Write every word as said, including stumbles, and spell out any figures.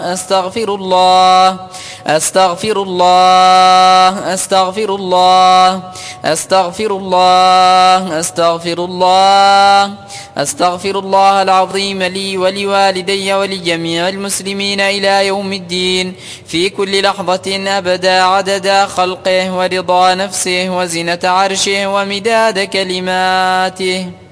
أستغفر الله أستغفر الله أستغفر الله أستغفر الله أستغفر الله أستغفر الله العظيم لي ولوالدي ولجميع المسلمين إلى يوم الدين في كل لحظة أبدا عدد خلقه ورضا نفسه وزنة عرشه ومداد كلماته.